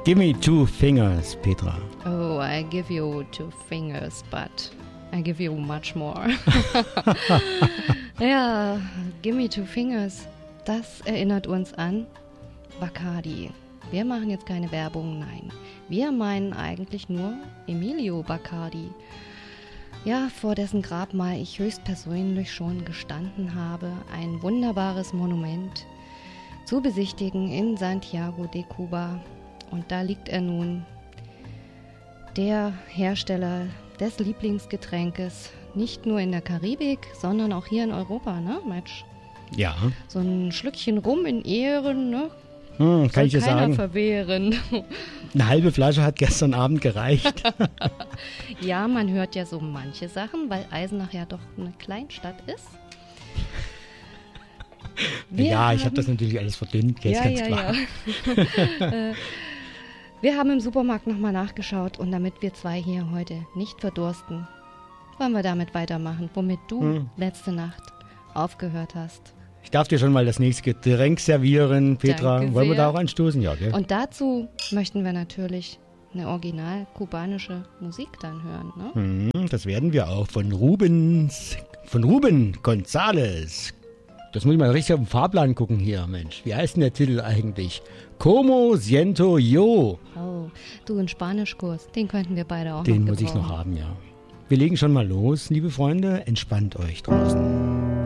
Give me 2 fingers, Petra. Oh, I give you 2 fingers, but I give you much more. Ja, give me 2 fingers. Das erinnert uns an Bacardi. Wir machen jetzt keine Werbung, nein. Wir meinen eigentlich nur Emilio Bacardi. Ja, vor dessen Grabmal ich höchstpersönlich schon gestanden habe. Ein wunderbares Monument zu besichtigen in Santiago de Cuba. Und da liegt er nun, der Hersteller des Lieblingsgetränkes, nicht nur in der Karibik, sondern auch hier in Europa, ne, Mensch? Ja. So ein Schlückchen Rum in Ehren, ne? Kann ich dir keiner sagen. verwehren. Eine halbe Flasche hat gestern Abend gereicht. Ja, man hört ja so manche Sachen, weil Eisenach ja doch eine Kleinstadt ist. Ja, ich habe das natürlich alles verdünnt, jetzt ganz klar. Ja. Wir haben im Supermarkt nochmal nachgeschaut und damit wir zwei hier heute nicht verdursten, wollen wir damit weitermachen, womit du letzte Nacht aufgehört hast. Ich darf dir schon mal das nächste Getränk servieren, Petra. Danke Wollen wir sehr. da auch anstoßen? Ja, gell? Und dazu möchten wir natürlich eine original kubanische Musik dann hören, ne? Das werden wir auch von Ruben González. Das muss ich mal richtig auf den Fahrplan gucken hier, Mensch. Wie heißt denn der Titel eigentlich? Como siento yo. Oh, du, einen Spanischkurs, den könnten wir beide auch Den noch muss ich noch gebrauchen. haben, ja. Wir legen schon mal los, liebe Freunde. Entspannt euch draußen.